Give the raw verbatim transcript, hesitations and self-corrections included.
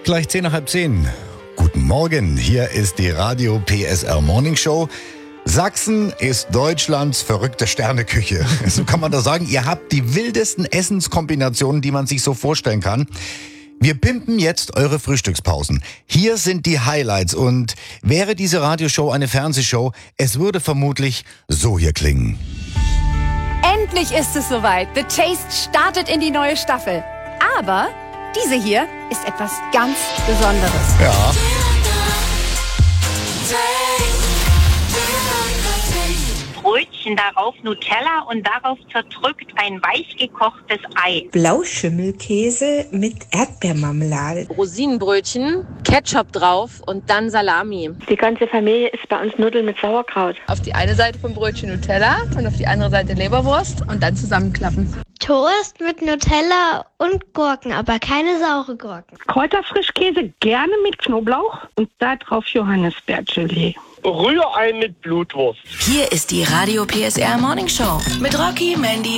Gleich zehn nach halb zehn. Guten Morgen, hier ist die Radio P S R Morning Show. Sachsen ist Deutschlands verrückte Sterneküche. So kann man das sagen. Ihr habt die wildesten Essenskombinationen, die man sich so vorstellen kann. Wir pimpen jetzt eure Frühstückspausen. Hier sind die Highlights und wäre diese Radioshow eine Fernsehshow, es würde vermutlich so hier klingen. Endlich ist es soweit. The Taste startet in die neue Staffel. Aber diese hier ist etwas ganz Besonderes. Ja. Brötchen, darauf Nutella und darauf zerdrückt ein weich gekochtes Ei. Blauschimmelkäse mit Erdbeermarmelade. Rosinenbrötchen, Ketchup drauf und dann Salami. Die ganze Familie isst bei uns Nudeln mit Sauerkraut. Auf die eine Seite vom Brötchen Nutella und auf die andere Seite Leberwurst und dann zusammenklappen. Toast mit Nutella und Gurken, aber keine saure Gurken. Kräuterfrischkäse gerne mit Knoblauch und da drauf Johannisbeergelee. Rührei mit Blutwurst. Hier ist die Radio P S R Morning Show mit Rocky, Mandy